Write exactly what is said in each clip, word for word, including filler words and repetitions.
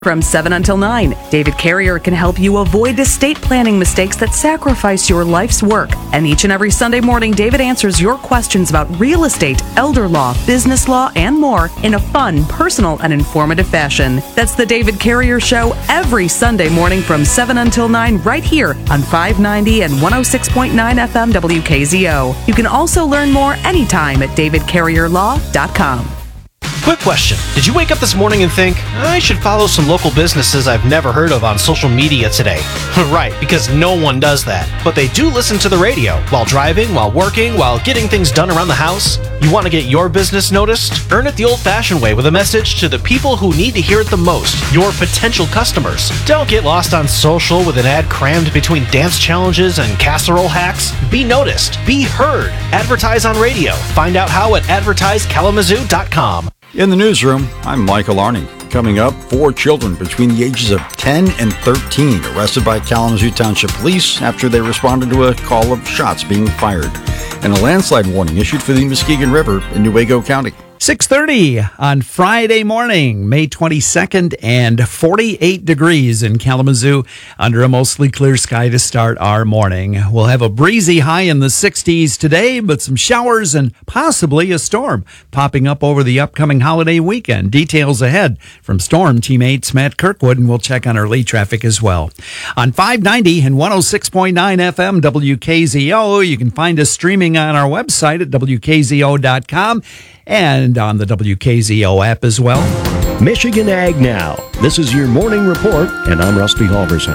From seven until nine, David Carrier can help you avoid estate planning mistakes that sacrifice your life's work. And each and every Sunday morning, David answers your questions about real estate, elder law, business law, and more in a fun, personal, and informative fashion. That's the David Carrier Show every Sunday morning from seven until nine right here on five ninety and one oh six point nine F M W K Z O. You can also learn more anytime at david carrier law dot com. Quick question. Did you wake up this morning and think, I should follow some local businesses I've never heard of on social media today? Right, because no one does that. But they do listen to the radio while driving, while working, while getting things done around the house. You want to get your business noticed? Earn it the old-fashioned way with a message to the people who need to hear it the most, your potential customers. Don't get lost on social with an ad crammed between dance challenges and casserole hacks. Be noticed. Be heard. Advertise on radio. Find out how at advertise kalamazoo dot com. In the newsroom, I'm Michael Arning. Coming up, four children between the ages of ten and thirteen arrested by Kalamazoo Township Police after they responded to a call of shots being fired. And a landslide warning issued for the Muskegon River in Newaygo County. six thirty on Friday morning, May twenty-second, and forty-eight degrees in Kalamazoo under a mostly clear sky to start our morning. We'll have a breezy high in the sixties today, but some showers and possibly a storm popping up over the upcoming holiday weekend. Details ahead from Storm Teammates Matt Kirkwood, and we'll check on early traffic as well. On five ninety and one oh six point nine F M W K Z O, you can find us streaming on our website at W K Z O dot com. And on the W K Z O app as well. Michigan Ag Now. This is your morning report, and I'm Rusty Halverson.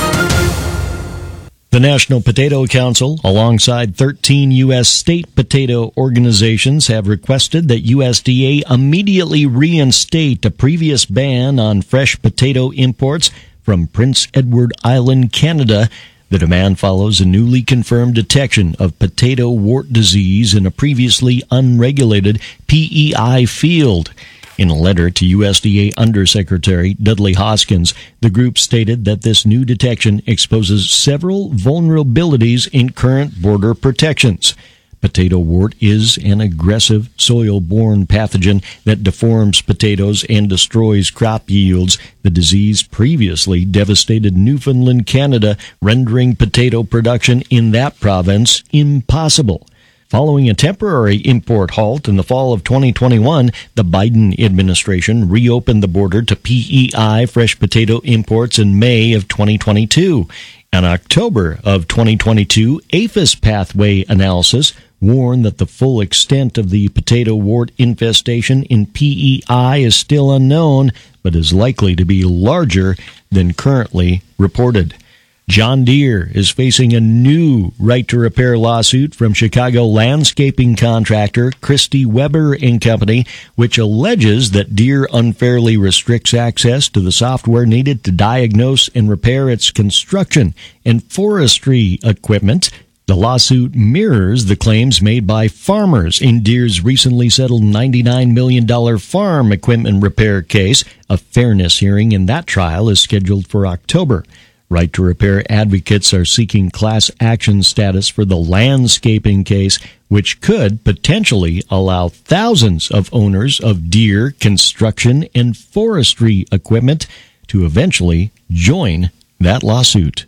The National Potato Council, alongside thirteen U S state potato organizations, have requested that U S D A immediately reinstate a previous ban on fresh potato imports from Prince Edward Island, Canada. The demand follows a newly confirmed detection of potato wart disease in a previously unregulated P E I field. In a letter to U S D A Undersecretary Dudley Hoskins, the group stated that this new detection exposes several vulnerabilities in current border protections. Potato wart is an aggressive soil-borne pathogen that deforms potatoes and destroys crop yields. The disease previously devastated Newfoundland, Canada, rendering potato production in that province impossible. Following a temporary import halt in the fall of twenty twenty-one, the Biden administration reopened the border to P E I fresh potato imports in May of twenty twenty-two. In October of twenty twenty-two, APHIS pathway analysis warned that the full extent of the potato wart infestation in P E I is still unknown, but is likely to be larger than currently reported. John Deere is facing a new right-to-repair lawsuit from Chicago landscaping contractor Christy Weber and Company, which alleges that Deere unfairly restricts access to the software needed to diagnose and repair its construction and forestry equipment. The lawsuit mirrors the claims made by farmers in Deere's recently settled ninety-nine million dollars farm equipment repair case. A fairness hearing in that trial is scheduled for October. Right to Repair advocates are seeking class action status for the landscaping case, which could potentially allow thousands of owners of Deere construction and forestry equipment to eventually join that lawsuit.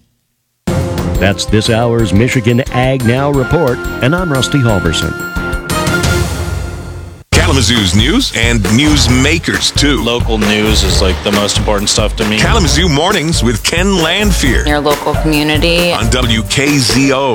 That's this hour's Michigan Ag Now report, and I'm Rusty Halverson. Kalamazoo's news and news makers, too. Local news is like the most important stuff to me. Kalamazoo Mornings with Ken Landfear. Your local community. On W K Z O.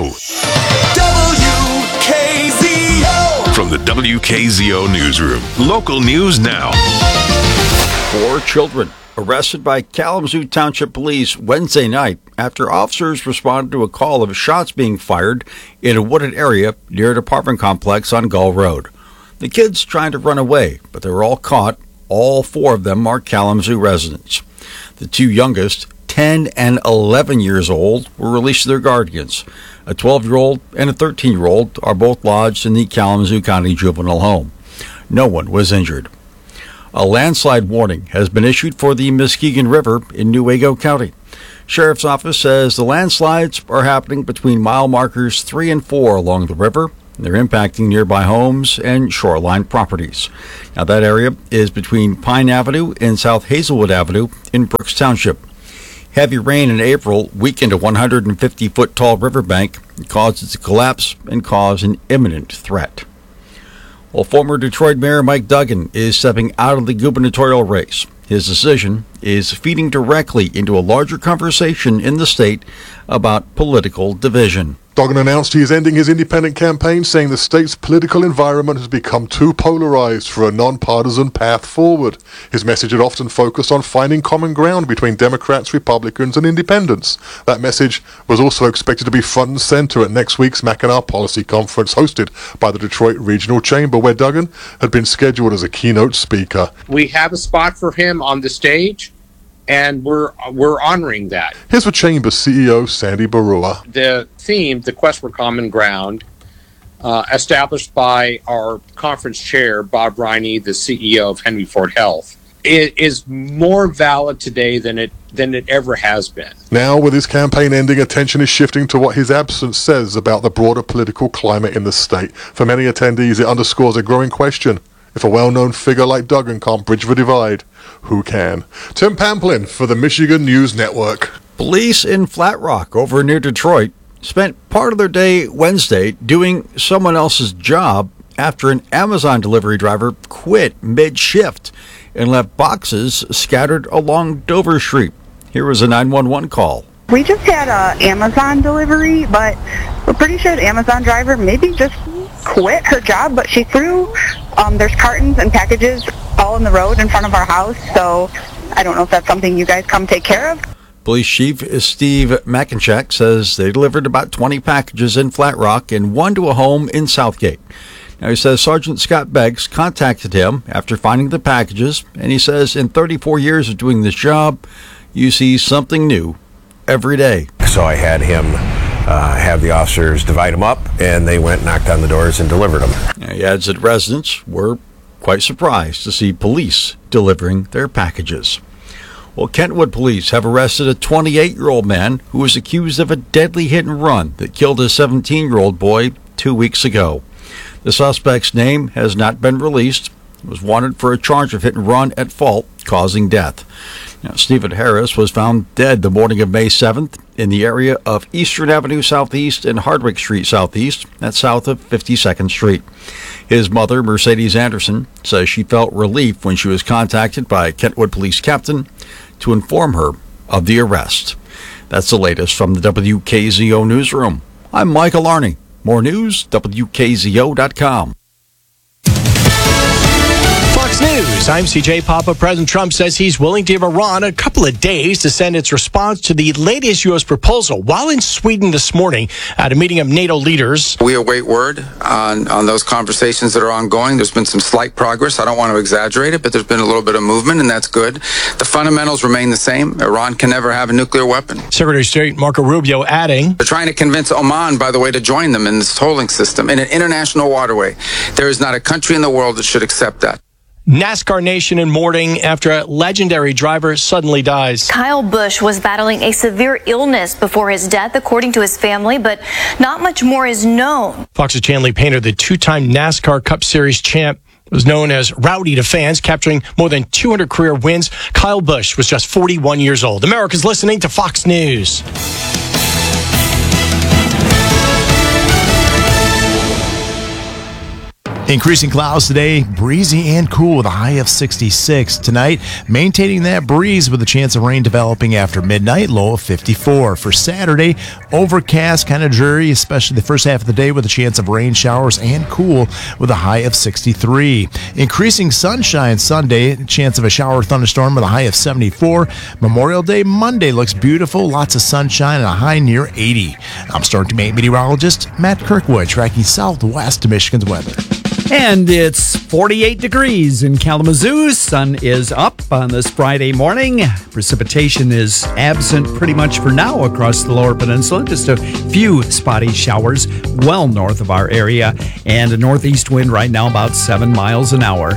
W K Z O. From the W K Z O newsroom. Local news now. Four children arrested by Kalamazoo Township Police Wednesday night after officers responded to a call of shots being fired in a wooded area near an apartment complex on Gull Road. The kids tried to run away, but they were all caught. All four of them are Kalamazoo residents. The two youngest, ten and eleven years old, were released to their guardians. A twelve-year-old and a thirteen-year-old are both lodged in the Kalamazoo County Juvenile Home. No one was injured. A landslide warning has been issued for the Muskegon River in Newaygo County. Sheriff's Office says the landslides are happening between mile markers three and four along the river, They're impacting nearby homes and shoreline properties. Now, that area is between Pine Avenue and South Hazelwood Avenue in Brooks Township. Heavy rain in April weakened a one hundred fifty foot tall riverbank, caused it to collapse and cause an imminent threat. Well, former Detroit Mayor Mike Duggan is stepping out of the gubernatorial race. His decision is feeding directly into a larger conversation in the state about political division. Duggan announced he is ending his independent campaign, saying the state's political environment has become too polarized for a nonpartisan path forward. His message had often focused on finding common ground between Democrats, Republicans, and independents. That message was also expected to be front and center at next week's Mackinac Policy Conference hosted by the Detroit Regional Chamber, where Duggan had been scheduled as a keynote speaker. We have a spot for him on the stage, and we're we're honoring that. Here's what Chamber C E O Sandy Barua. The theme, the Quest for Common Ground, uh, established by our conference chair, Bob Riney, the C E O of Henry Ford Health, it is more valid today than it than it ever has been. Now, with his campaign ending, attention is shifting to what his absence says about the broader political climate in the state. For many attendees, it underscores a growing question. If a well-known figure like Duggan can't bridge the divide, who can? Tim Pamplin for the Michigan News Network. Police in Flat Rock, over near Detroit, spent part of their day Wednesday doing someone else's job after an Amazon delivery driver quit mid-shift and left boxes scattered along Dover Street. Here was a nine one one call. We just had a Amazon delivery, but we're pretty sure the Amazon driver maybe just quit her job, but she threw, um, there's cartons and packages all in the road in front of our house, so I don't know if that's something you guys come take care of. Police Chief Steve Mackenchak says they delivered about twenty packages in Flat Rock and one to a home in Southgate. Now, he says Sergeant Scott Beggs contacted him after finding the packages, and he says in thirty-four years of doing this job, you see something new every day. So I had him uh, have the officers divide them up, and they went, knocked on the doors, and delivered them. Now, he adds that residents were quite surprised to see police delivering their packages. Well, Kentwood police have arrested a twenty-eight-year-old man who was accused of a deadly hit and run that killed a seventeen-year-old boy two weeks ago. The suspect's name has not been released. He was wanted for a charge of hit and run at fault, causing death. Now, Stephen Harris was found dead the morning of May seventh in the area of Eastern Avenue Southeast and Hardwick Street Southeast, that's south of fifty-second Street. His mother, Mercedes Anderson, says she felt relief when she was contacted by a Kentwood police captain to inform her of the arrest. That's the latest from the W K Z O newsroom. I'm Michael Arney. More news, W K Z O dot com. Fox News, I'm C J Papa. President Trump says he's willing to give Iran a couple of days to send its response to the latest U S proposal. While in Sweden this morning at a meeting of NATO leaders, we await word on, on those conversations that are ongoing. There's been some slight progress. I don't want to exaggerate it, but there's been a little bit of movement, and that's good. The fundamentals remain the same. Iran can never have a nuclear weapon. Secretary of State Marco Rubio adding, they're trying to convince Oman, by the way, to join them in this tolling system in an international waterway. There is not a country in the world that should accept that. NASCAR Nation in mourning after a legendary driver suddenly dies. Kyle Busch was battling a severe illness before his death, according to his family, but not much more is known. Fox's Chanley Painter, the two-time NASCAR Cup Series champ, was known as rowdy to fans, capturing more than two hundred career wins. Kyle Busch was just forty-one years old. America's listening to Fox News. Increasing clouds today, breezy and cool with a high of sixty-six. Tonight, maintaining that breeze with a chance of rain developing after midnight, low of fifty-four. For Saturday, overcast, kind of dreary, especially the first half of the day with a chance of rain showers and cool with a high of sixty-three. Increasing sunshine Sunday, chance of a shower thunderstorm with a high of seventy-four. Memorial Day Monday looks beautiful, lots of sunshine and a high near eighty. I'm Storm Team eight meteorologist Matt Kirkwood, tracking southwest to Michigan's weather. And it's forty-eight degrees in Kalamazoo. Sun is up on this Friday morning. Precipitation is absent pretty much for now across the lower peninsula. Just a few spotty showers well north of our area. And a northeast wind right now about seven miles an hour.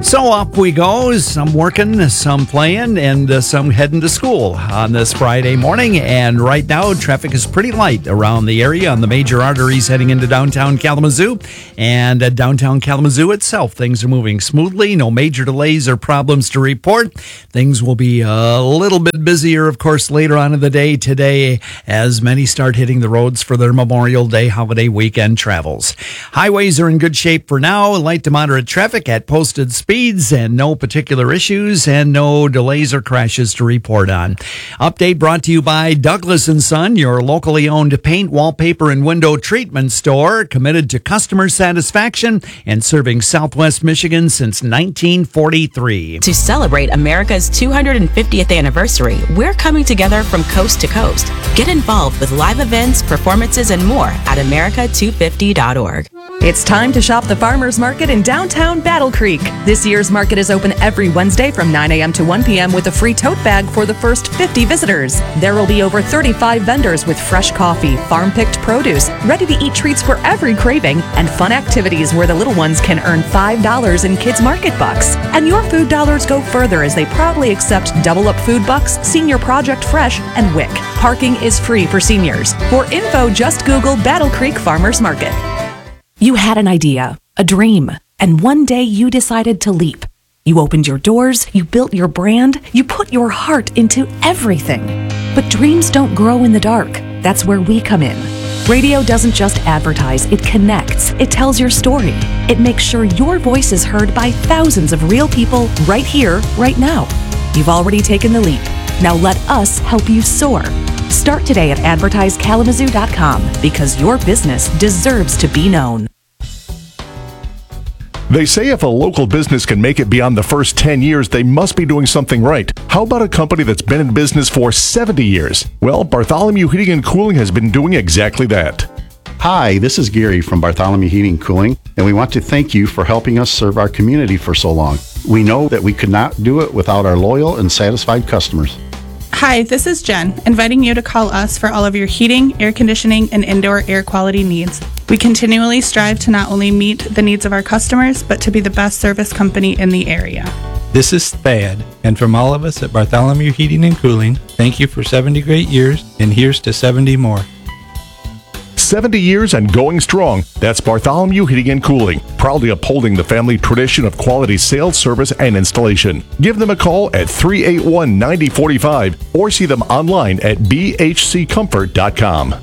So up we go, some working, some playing, and uh, some heading to school on this Friday morning. And right now, traffic is pretty light around the area on the major arteries heading into downtown Kalamazoo. And at downtown Kalamazoo itself, things are moving smoothly. No major delays or problems to report. Things will be a little bit busier, of course, later on in the day today as many start hitting the roads for their Memorial Day holiday weekend travels. Highways are in good shape for now. Light to moderate traffic at posted speeds. Speeds and no particular issues and no delays or crashes to report on. Update brought to you by Douglas and Son, your locally owned paint, wallpaper, and window treatment store, committed to customer satisfaction and serving Southwest Michigan since nineteen forty-three. To celebrate America's two hundred fiftieth anniversary, we're coming together from coast to coast. Get involved with live events, performances, and more at America two fifty dot org. It's time to shop the Farmers Market in downtown Battle Creek. This year's market is open every Wednesday from nine a.m. to one p.m. with a free tote bag for the first fifty visitors. There will be over thirty-five vendors with fresh coffee, farm-picked produce, ready-to-eat treats for every craving, and fun activities where the little ones can earn five dollars in Kids Market Bucks. And your food dollars go further as they proudly accept Double Up Food Bucks, Senior Project Fresh, and W I C. Parking is free for seniors. For info, just Google Battle Creek Farmers Market. You had an idea, a dream, and one day you decided to leap. You opened your doors, you built your brand, you put your heart into everything. But dreams don't grow in the dark. That's where we come in. Radio doesn't just advertise, it connects. It tells your story. It makes sure your voice is heard by thousands of real people right here, right now. You've already taken the leap. Now let us help you soar. Start today at advertise kalamazoo dot com because your business deserves to be known. They say if a local business can make it beyond the first ten years, they must be doing something right. How about a company that's been in business for seventy years? Well, Bartholomew Heating and Cooling has been doing exactly that. Hi, this is Gary from Bartholomew Heating and Cooling, and we want to thank you for helping us serve our community for so long. We know that we could not do it without our loyal and satisfied customers. Hi, this is Jen, inviting you to call us for all of your heating, air conditioning, and indoor air quality needs. We continually strive to not only meet the needs of our customers, but to be the best service company in the area. This is Thad, and from all of us at Bartholomew Heating and Cooling, thank you for seventy great years, and here's to seventy more. seventy years and going strong. That's Bartholomew Heating and Cooling, proudly upholding the family tradition of quality sales, service, and installation. Give them a call at three eight one, nine oh four five or see them online at b h c comfort dot com.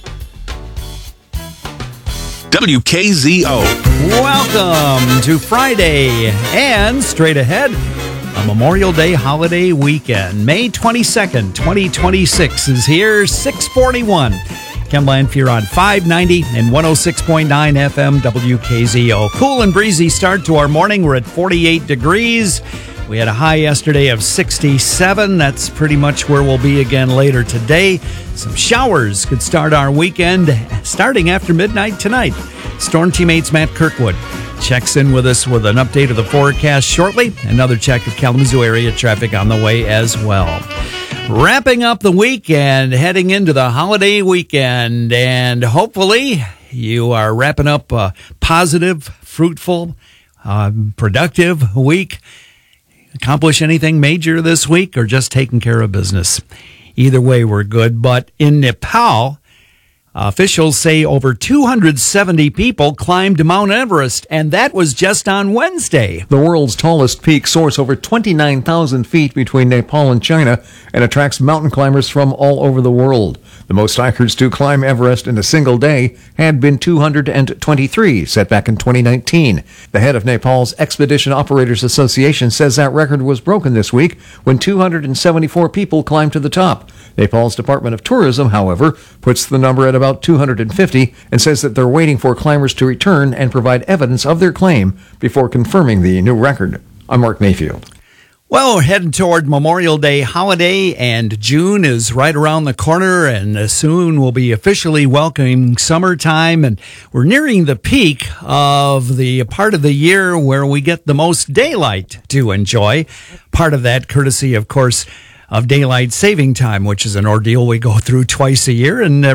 W K Z O. Welcome to Friday and straight ahead, a Memorial Day holiday weekend. May twenty-second, twenty twenty-six is here, six forty-one. Ken Lanfear on five ninety and one oh six point nine F M W K Z O. Cool and breezy start to our morning. We're at forty-eight degrees. We had a high yesterday of sixty-seven. That's pretty much where we'll be again later today. Some showers could start our weekend starting after midnight tonight. Storm teammates Matt Kirkwood checks in with us with an update of the forecast shortly. Another check of Kalamazoo area traffic on the way as well. Wrapping up the week and heading into the holiday weekend, and hopefully you are wrapping up a positive, fruitful, uh, productive week. Accomplish anything major this week or just taking care of business. Either way, we're good. But in Nepal, officials say over two hundred seventy people climbed Mount Everest, and that was just on Wednesday. The world's tallest peak soars over twenty-nine thousand feet between Nepal and China and attracts mountain climbers from all over the world. The most hikers to climb Everest in a single day had been two hundred twenty-three, set back in twenty nineteen. The head of Nepal's Expedition Operators Association says that record was broken this week when two hundred seventy-four people climbed to the top. Nepal's Department of Tourism, however, puts the number at about two hundred fifty and says that they're waiting for climbers to return and provide evidence of their claim before confirming the new record. I'm Mark Mayfield. Well, we're heading toward Memorial Day holiday, and June is right around the corner, and soon we'll be officially welcoming summertime, and we're nearing the peak of the part of the year where we get the most daylight to enjoy. Part of that courtesy, of course, of daylight saving time, which is an ordeal we go through twice a year, and every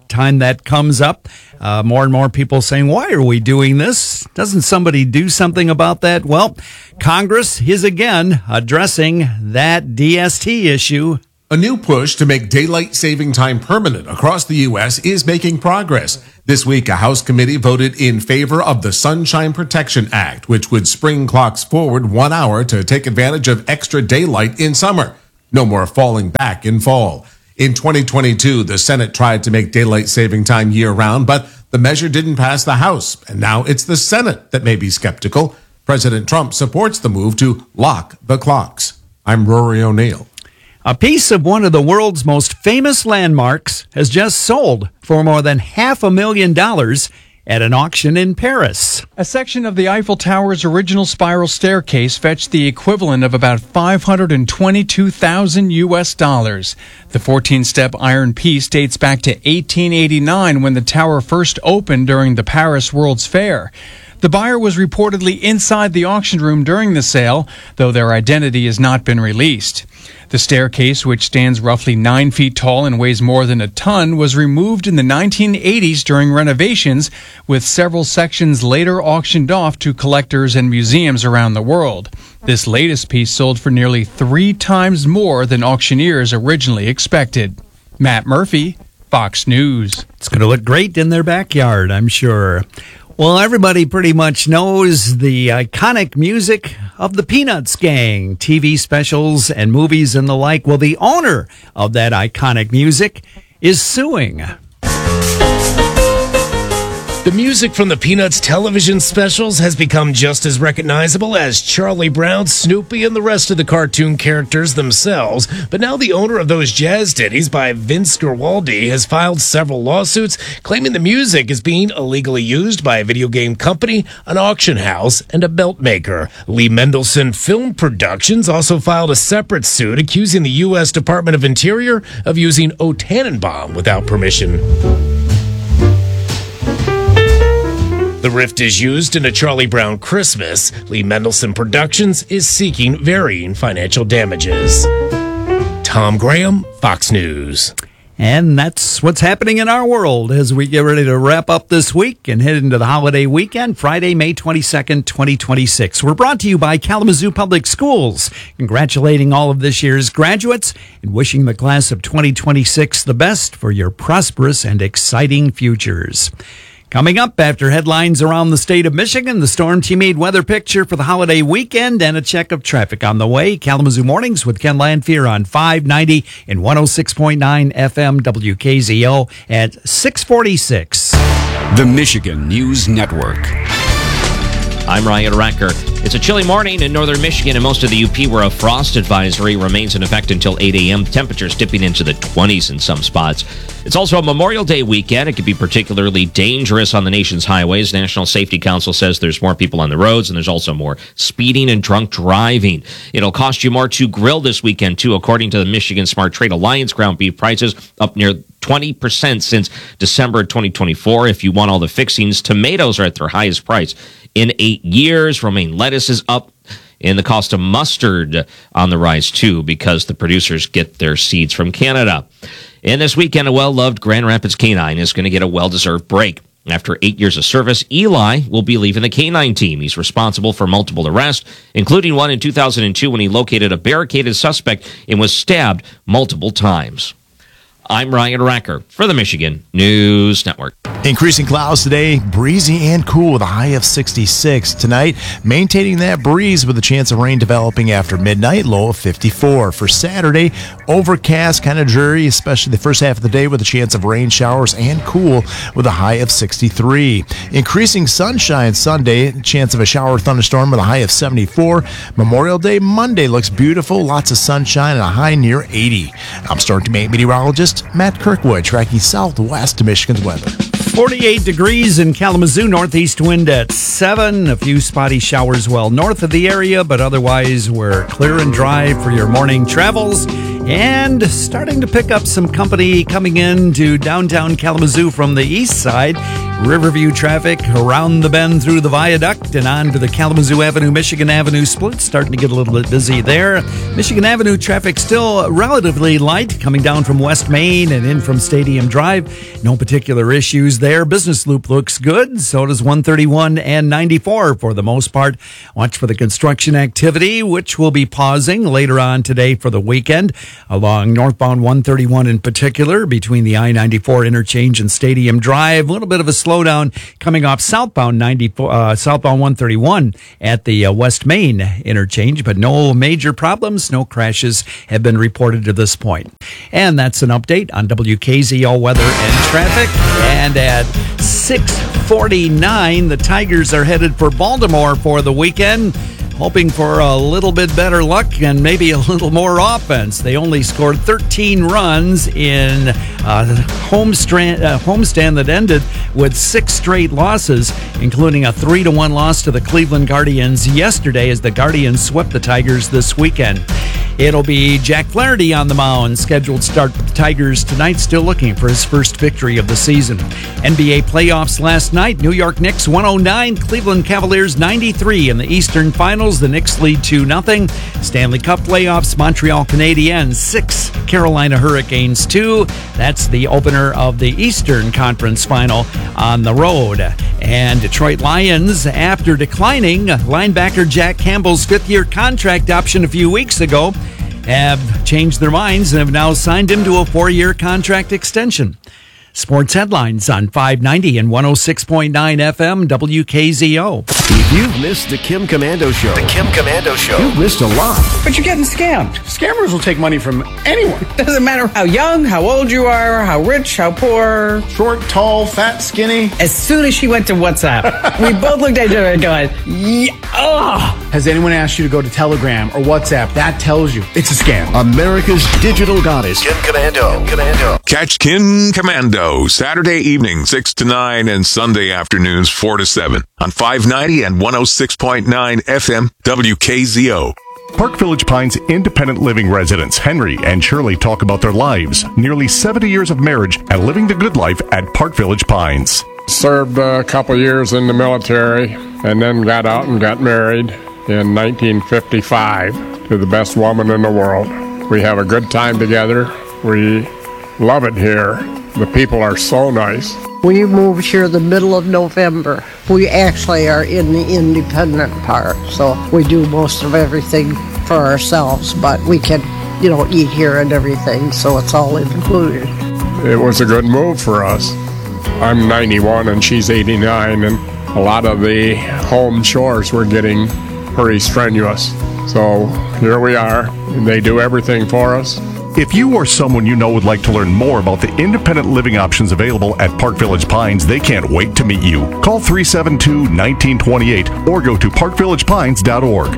time that comes up. Uh, more and more people saying, why are we doing this? Doesn't somebody do something about that? Well, Congress is again addressing that D S T issue. A new push to make daylight saving time permanent across the U S is making progress. This week, a House committee voted in favor of the Sunshine Protection Act, which would spring clocks forward one hour to take advantage of extra daylight in summer. No more falling back in fall. In twenty twenty-two, the Senate tried to make daylight saving time year-round, but the measure didn't pass the House, and now it's the Senate that may be skeptical. President Trump supports the move to lock the clocks. I'm Rory O'Neill. A piece of one of the world's most famous landmarks has just sold for more than half a million dollars at an auction in Paris. A section of the Eiffel Tower's original spiral staircase fetched the equivalent of about five hundred twenty-two thousand U S dollars. The fourteen-step iron piece dates back to eighteen eighty-nine when the tower first opened during the Paris World's Fair. The buyer was reportedly inside the auction room during the sale, though their identity has not been released. The staircase, which stands roughly nine feet tall and weighs more than a ton, was removed in the nineteen eighties during renovations, with several sections later auctioned off to collectors and museums around the world. This latest piece sold for nearly three times more than auctioneers originally expected. Matt Murphy, Fox News. It's going to look great in their backyard, I'm sure. Well, everybody pretty much knows the iconic music of the Peanuts gang, T V specials and movies and the like. Well, the owner of that iconic music is suing. The music from the Peanuts television specials has become just as recognizable as Charlie Brown, Snoopy, and the rest of the cartoon characters themselves. But now the owner of those jazz ditties by Vince Guaraldi has filed several lawsuits claiming the music is being illegally used by a video game company, an auction house, and a belt maker. Lee Mendelson Film Productions also filed a separate suit accusing the U S Department of Interior of using O Tannenbaum without permission. The riff is used in a Charlie Brown Christmas. Lee Mendelson Productions is seeking varying financial damages. Tom Graham, Fox News. And that's what's happening in our world as we get ready to wrap up this week and head into the holiday weekend, Friday, May twenty-second, twenty twenty-six. We're brought to you by Kalamazoo Public Schools, congratulating all of this year's graduates and wishing the class of twenty twenty-six the best for your prosperous and exciting futures. Coming up after headlines around the state of Michigan, the Storm Team eight weather picture for the holiday weekend and a check of traffic on the way. Kalamazoo Mornings with Ken Lanfear on five ninety and one oh six point nine F M W K Z O at six forty-six. The Michigan News Network. I'm Ryan Recker. It's a chilly morning in northern Michigan and most of the U P where a frost advisory remains in effect until eight a.m. Temperatures dipping into the twenties in some spots. It's also a Memorial Day weekend. It could be particularly dangerous on the nation's highways. National Safety Council says there's more people on the roads and there's also more speeding and drunk driving. It'll cost you more to grill this weekend, too, according to the Michigan Smart Trade Alliance. Ground beef prices up near twenty percent since December twenty twenty-four. If you want all the fixings, tomatoes are at their highest price in eight years. Romaine lettuce is up, and the cost of mustard on the rise, too, because the producers get their seeds from Canada. And this weekend, a well-loved Grand Rapids canine is going to get a well-deserved break. After eight years of service, Eli will be leaving the canine team. He's responsible for multiple arrests, including one in two thousand two when he located a barricaded suspect and was stabbed multiple times. I'm Ryan Recker for the Michigan News Network. Increasing clouds today, breezy and cool with a high of sixty-six. Tonight, maintaining that breeze with a chance of rain developing after midnight, low of fifty-four. For Saturday, overcast, kind of dreary, especially the first half of the day with a chance of rain showers and cool with a high of sixty-three. Increasing sunshine Sunday, chance of a shower or thunderstorm with a high of seventy-four. Memorial Day Monday looks beautiful, lots of sunshine and a high near eighty. I'm Storm Team eight meteorologist Matt Kirkwood tracking southwest Michigan's weather. forty-eight degrees in Kalamazoo, northeast wind at seven. A few spotty showers well north of the area, but otherwise we're clear and dry for your morning travels. And starting to pick up some company coming into downtown Kalamazoo from the east side. Riverview traffic around the bend through the viaduct and on to the Kalamazoo Avenue, Michigan Avenue split. Starting to get a little bit busy there. Michigan Avenue traffic still relatively light coming down from West Main and in from Stadium Drive. No particular issues there. Business Loop looks good. So does one thirty-one and ninety-four for the most part. Watch for the construction activity, which will be pausing later on today for the weekend along northbound one thirty-one in particular between the I ninety-four interchange and Stadium Drive. A little bit of a slowdown coming off southbound ninety-four, uh, southbound one thirty-one at the uh, West Main interchange, but no major problems, no crashes have been reported to this point. And that's an update on W K Z O weather and traffic. And at six forty-nine, the Tigers are headed for Baltimore for the weekend, hoping for a little bit better luck and maybe a little more offense. They only scored thirteen runs in a homestand, uh, homestand that ended with six straight losses, including a three to one loss to the Cleveland Guardians yesterday as the Guardians swept the Tigers this weekend. It'll be Jack Flaherty on the mound, scheduled to start with the Tigers tonight, still looking for his first victory of the season. N B A playoffs last night, New York Knicks one oh nine, Cleveland Cavaliers ninety-three in the Eastern Finals. The Knicks lead two nothing. Stanley Cup playoffs, Montreal Canadiens six, Carolina Hurricanes two. That's the opener of the Eastern Conference Final on the road. And Detroit Lions, after declining linebacker Jack Campbell's fifth-year contract option a few weeks ago, have changed their minds and have now signed him to a four-year contract extension. Sports headlines on five ninety and one oh six point nine F M W K Z O. If you've missed the Kim Komando Show, the Kim Komando Show, you've missed a lot. But you're getting scammed. Scammers will take money from anyone. Doesn't matter how young, how old you are, how rich, how poor, short, tall, fat, skinny. As soon as she went to WhatsApp, we both looked at each other and going, yeah, ugh. Has anyone asked you to go to Telegram or WhatsApp? That tells you it's a scam. America's digital goddess, Kim Komando. Kim Komando. Catch Kim Komando Saturday evening six to nine and Sunday afternoons four to seven on five ninety and one oh six point nine F M W K Z O. Park Village Pines independent living residents Henry and Shirley talk about their lives, nearly seventy years of marriage, and living the good life at Park Village Pines. Served a couple years in the military and then got out and got married in nineteen fifty-five to the best woman in the world. We have a good time together. We love it here. The people are so nice. We moved here the middle of November. We actually are in the independent part, so we do most of everything for ourselves, but we can, you know, eat here and everything, so it's all included. It was a good move for us. I'm ninety-one and she's eighty-nine, and a lot of the home chores were getting pretty strenuous. So here we are, and they do everything for us. If you or someone you know would like to learn more about the independent living options available at Park Village Pines, they can't wait to meet you. Call three seven two, one nine two eight or go to park village pines dot org.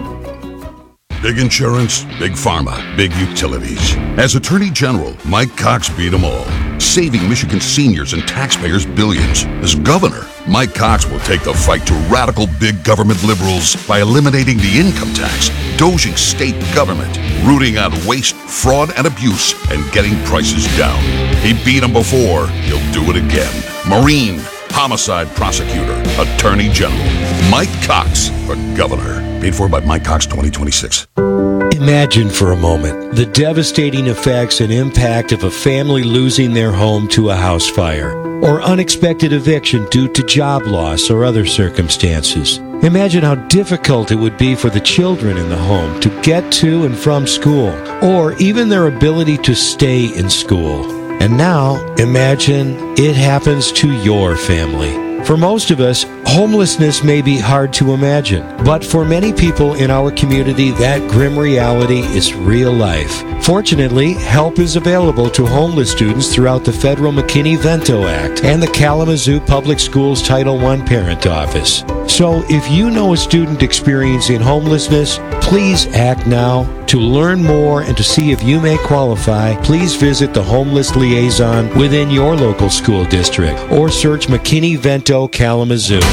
Big insurance, big pharma, big utilities. As Attorney General, Mike Cox beat them all, saving Michigan seniors and taxpayers billions. As governor, Mike Cox will take the fight to radical big government liberals by eliminating the income tax, dozing state government, rooting out waste, fraud, and abuse, and getting prices down. He beat them before. He'll do it again. Marine, homicide prosecutor, Attorney General, Mike Cox for governor. Paid for by Mike Cox twenty twenty-six. Imagine for a moment the devastating effects and impact of a family losing their home to a house fire or unexpected eviction due to job loss or other circumstances. Imagine how difficult it would be for the children in the home to get to and from school, or even their ability to stay in school. And now, imagine it happens to your family. For most of us, homelessness may be hard to imagine, but for many people in our community, that grim reality is real life. Fortunately, help is available to homeless students throughout the federal McKinney-Vento Act and the Kalamazoo Public Schools Title one Parent Office. So if you know a student experiencing homelessness, please act now. To learn more and to see if you may qualify, please visit the Homeless Liaison within your local school district or search McKinney-Vento Kalamazoo.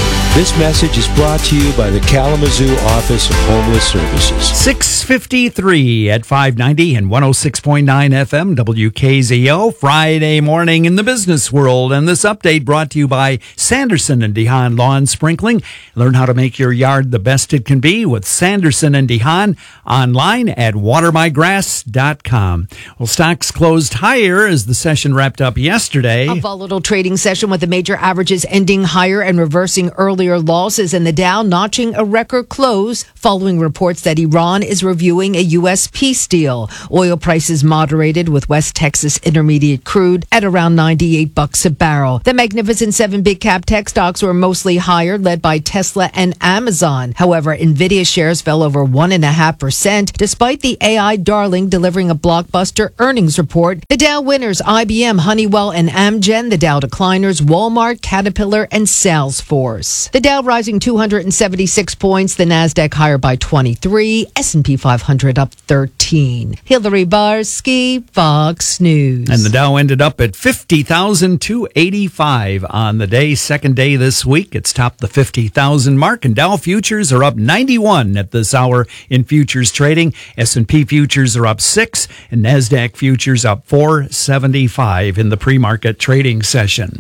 This message is brought to you by the Kalamazoo Office of Homeless Services. six fifty-three at five ninety and one oh six point nine F M W K Z O. Friday morning in the business world. And this update brought to you by Sanderson and DeHaan Lawn Sprinkling. Learn how to make your yard the best it can be with Sanderson and DeHaan online at water my grass dot com. Well, stocks closed higher as the session wrapped up yesterday. A volatile trading session with the major averages ending higher and reversing earlier losses, and the Dow notching a record close following reports that Iran is reviewing a U S peace deal. Oil prices moderated with West Texas Intermediate crude at around ninety-eight bucks a barrel. The Magnificent Seven big cap tech stocks were mostly higher, led by Tesla and Amazon. However, Nvidia shares fell over one and a half percent despite the A I darling delivering a blockbuster earnings report. The Dow winners I B M, Honeywell, and Amgen. The Dow decliners Walmart, Caterpillar, and Salesforce. The Dow rising two hundred seventy-six points, the Nasdaq higher by twenty-three, S and P five hundred up thirteen. Hillary Barsky, Fox News. And the Dow ended up at fifty thousand two hundred eighty-five on the day, second day this week. It's topped the fifty thousand mark, and Dow futures are up ninety-one at this hour in futures trading. S and P futures are up six, and Nasdaq futures up four seventy-five in the pre-market trading session.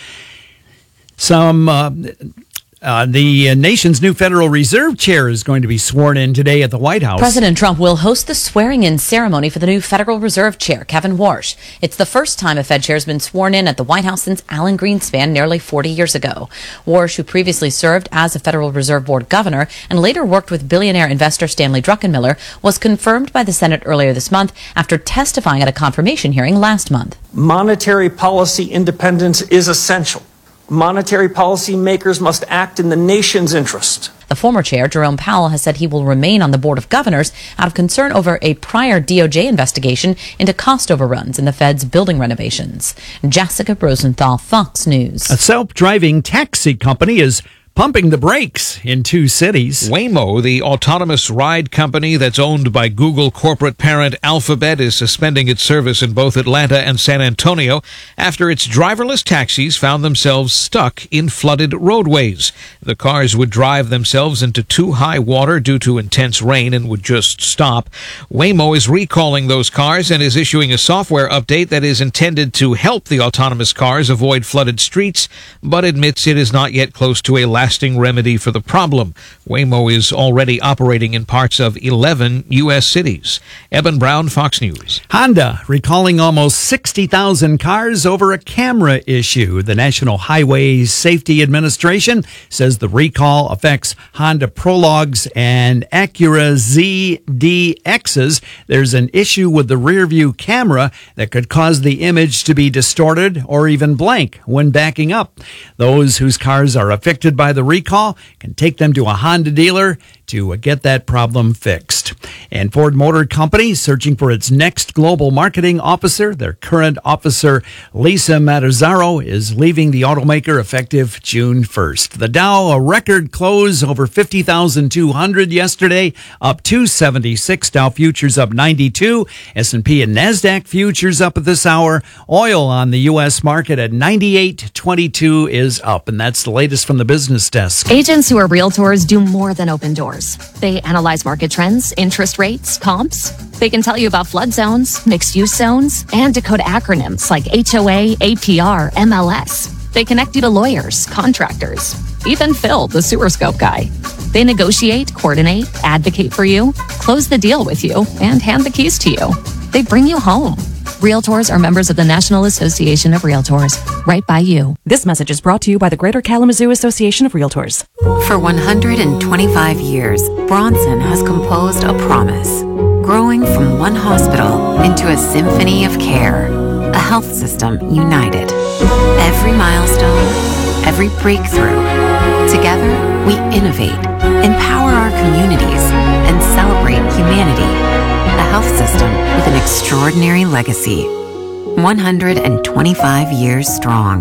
Some uh, Uh, the uh, nation's new Federal Reserve chair is going to be sworn in today at the White House. President Trump will host the swearing-in ceremony for the new Federal Reserve chair, Kevin Warsh. It's the first time a Fed chair has been sworn in at the White House since Alan Greenspan nearly forty years ago. Warsh, who previously served as a Federal Reserve Board governor and later worked with billionaire investor Stanley Druckenmiller, was confirmed by the Senate earlier this month after testifying at a confirmation hearing last month. Monetary policy independence is essential. Monetary policy makers must act in the nation's interest. The former chair, Jerome Powell, has said he will remain on the Board of Governors out of concern over a prior D O J investigation into cost overruns in the Fed's building renovations. Jessica Rosenthal, Fox News. A self-driving taxi company is pumping the brakes in two cities. Waymo, the autonomous ride company that's owned by Google corporate parent Alphabet, is suspending its service in both Atlanta and San Antonio after its driverless taxis found themselves stuck in flooded roadways. The cars would drive themselves into too high water due to intense rain and would just stop. Waymo is recalling those cars and is issuing a software update that is intended to help the autonomous cars avoid flooded streets, but admits it is not yet close to a lasting remedy for the problem. Waymo is already operating in parts of eleven U S cities. Eben Brown, Fox News. Honda recalling almost sixty thousand cars over a camera issue. The National Highway Safety Administration says the recall affects Honda Prologues and Acura Z D Xs. There's an issue with the rear view camera that could cause the image to be distorted or even blank when backing up. Those whose cars are affected by the recall can take them to a Honda dealer to get that problem fixed. And Ford Motor Company searching for its next global marketing officer. Their current officer, Lisa Matazzaro, is leaving the automaker effective June first. The Dow, a record close over fifty thousand two hundred yesterday, up two seventy-six. Dow futures up ninety-two. S and P and NASDAQ futures up at this hour. Oil on the U S market at ninety-eight twenty-two is up. And that's the latest from the business desk. Agents who are realtors do more than open doors. They analyze market trends, interest rates, comps. They can tell you about flood zones, mixed-use zones, and decode acronyms like H O A, A P R, M L S. They connect you to lawyers, contractors, even Phil, the sewer scope guy. They negotiate, coordinate, advocate for you, close the deal with you, and hand the keys to you. They bring you home. Realtors are members of the National Association of Realtors, right by you. This message is brought to you by the Greater Kalamazoo Association of Realtors. For one hundred twenty-five years, Bronson has composed a promise, growing from one hospital into a symphony of care, a health system united. Every milestone, every breakthrough, together we innovate, empower our communities, and celebrate humanity. A health system with an extraordinary legacy. one hundred twenty-five years strong.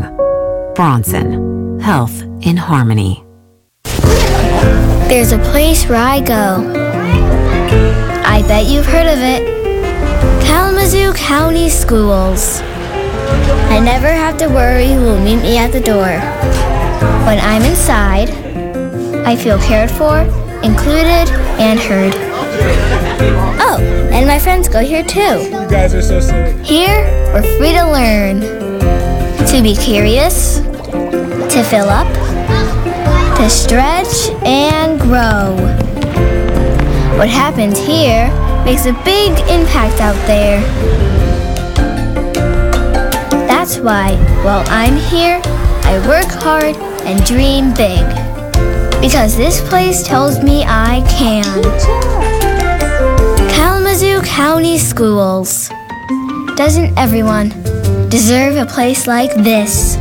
Bronson. Health in harmony. There's a place where I go. I bet you've heard of it. Kalamazoo County Schools. I never have to worry who will meet me at the door. When I'm inside, I feel cared for, included, and heard. Oh, and my friends go here too. You guys are so silly. Here, we're free to learn, to be curious, to fill up, to stretch and grow. What happens here makes a big impact out there. That's why, while I'm here, I work hard and dream big. Because this place tells me I can. Kalamazoo County Schools. Doesn't everyone deserve a place like this?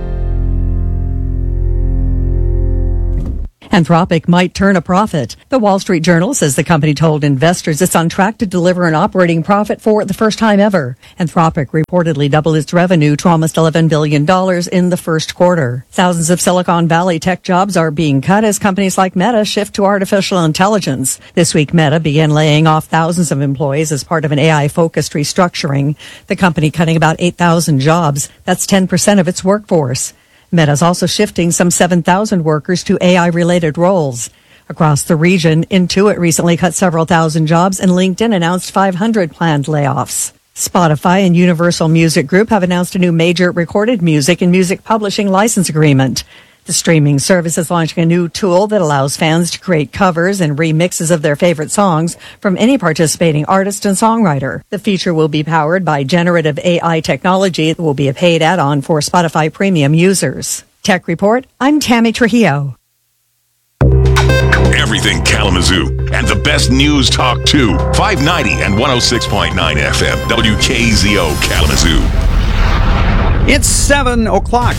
Anthropic might turn a profit. The Wall Street Journal says the company told investors it's on track to deliver an operating profit for the first time ever. Anthropic reportedly doubled its revenue to almost eleven billion dollars in the first quarter. Thousands of Silicon Valley tech jobs are being cut as companies like Meta shift to artificial intelligence. This week, Meta began laying off thousands of employees as part of an A I-focused restructuring. The company cutting about eight thousand jobs. That's ten percent of its workforce. Meta's also shifting some seven thousand workers to A I-related roles. Across the region, Intuit recently cut several thousand jobs, and LinkedIn announced five hundred planned layoffs. Spotify and Universal Music Group have announced a new major recorded music and music publishing license agreement. The streaming service is launching a new tool that allows fans to create covers and remixes of their favorite songs from any participating artist and songwriter. The feature will be powered by generative A I technology that will be a paid add-on for Spotify Premium users. Tech Report, I'm Tammy Trujillo. Everything Kalamazoo and the best news talk too. five ninety and one oh six point nine F M. W K Z O Kalamazoo. It's seven o'clock.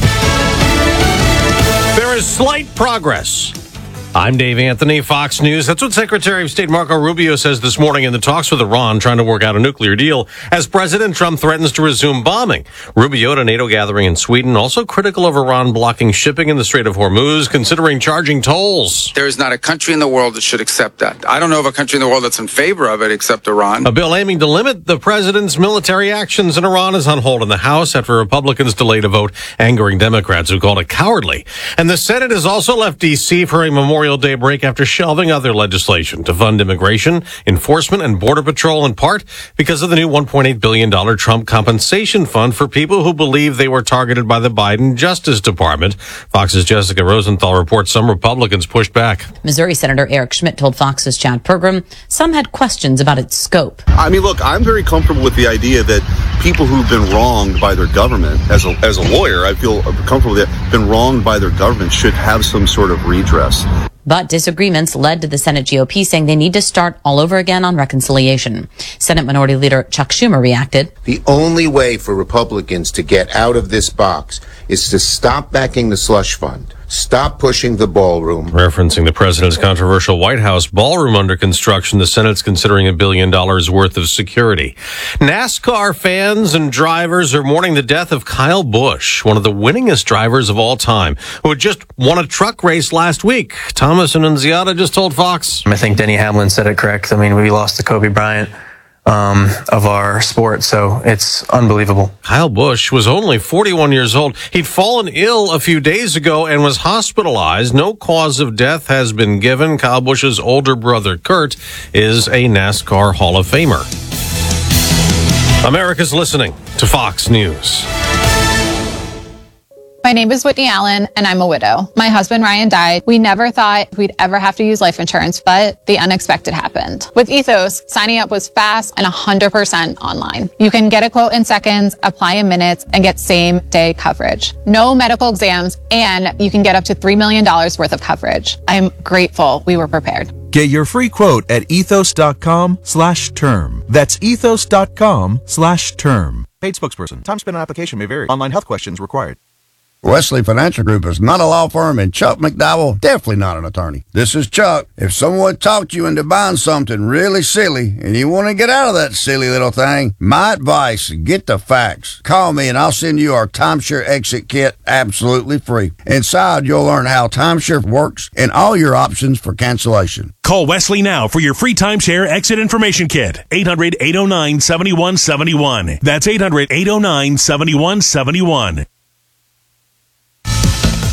There is slight progress. I'm Dave Anthony, Fox News. That's what Secretary of State Marco Rubio says this morning in the talks with Iran, trying to work out a nuclear deal as President Trump threatens to resume bombing. Rubio at a NATO gathering in Sweden, also critical of Iran blocking shipping in the Strait of Hormuz, considering charging tolls. There is not a country in the world that should accept that. I don't know of a country in the world that's in favor of it except Iran. A bill aiming to limit the president's military actions in Iran is on hold in the House after Republicans delayed a vote, angering Democrats who called it cowardly. And the Senate has also left D C for a Memorial Day break after shelving other legislation to fund immigration, enforcement, and Border Patrol, in part because of the new one point eight billion dollars Trump compensation fund for people who believe they were targeted by the Biden Justice Department. Fox's Jessica Rosenthal reports some Republicans pushed back. Missouri Senator Eric Schmidt told Fox's Chad Pergram some had questions about its scope. I mean, look, I'm very comfortable with the idea that people who've been wronged by their government, as a, as a lawyer, I feel comfortable that been wronged by their government should have some sort of redress. But disagreements led to the Senate G O P saying they need to start all over again on reconciliation. Senate Minority Leader Chuck Schumer reacted. The only way for Republicans to get out of this box is to stop backing the slush fund. Stop pushing the ballroom. Referencing the president's controversial White House ballroom under construction, the Senate's considering a billion dollars worth of security. NASCAR fans and drivers are mourning the death of Kyle Busch, one of the winningest drivers of all time, who had just won a truck race last week. Thomas Annunziata just told Fox. I think Denny Hamlin said it correct. I mean, we lost to Kobe Bryant. Um, of our sport, so it's unbelievable. Kyle Busch was only forty-one years old. He'd fallen ill a few days ago and was hospitalized. No cause of death has been given. Kyle Busch's older brother, Kurt, is a NASCAR Hall of Famer. America's listening to Fox News. My name is Whitney Allen, and I'm a widow. My husband, Ryan, died. We never thought we'd ever have to use life insurance, but the unexpected happened. With Ethos, signing up was fast and one hundred percent online. You can get a quote in seconds, apply in minutes, and get same-day coverage. No medical exams, and you can get up to three million dollars worth of coverage. I'm grateful we were prepared. Get your free quote at ethos.com slash term. That's ethos.com slash term. Paid spokesperson. Time spent on application may vary. Online health questions required. Wesley Financial Group is not a law firm, and Chuck McDowell definitely not an attorney. This is Chuck. If someone talked you into buying something really silly and you want to get out of that silly little thing, my advice, get the facts. Call me and I'll send you our timeshare exit kit absolutely free. Inside, you'll learn how timeshare works and all your options for cancellation. Call Wesley now for your free timeshare exit information kit. eight hundred, eight oh nine, seven one seven one. That's eight hundred, eight oh nine, seven one seven one.